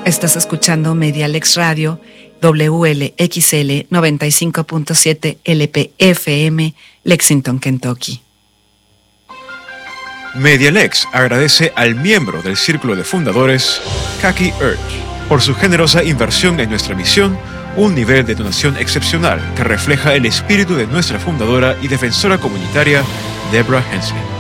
Estás escuchando Medialex Radio, WLXL 95.7 LPFM, Lexington, Kentucky. Medialex agradece al miembro del Círculo de Fundadores, Kaki Urch, por su generosa inversión en nuestra misión, un nivel de donación excepcional que refleja el espíritu de nuestra fundadora y defensora comunitaria, Deborah Hensley.